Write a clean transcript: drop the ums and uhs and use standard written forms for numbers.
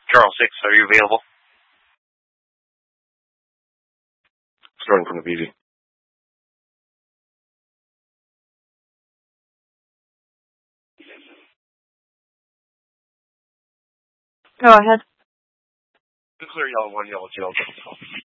Charles 6, are you available? Starting from the BV. Go ahead. Clear yellow 1, yellow 2.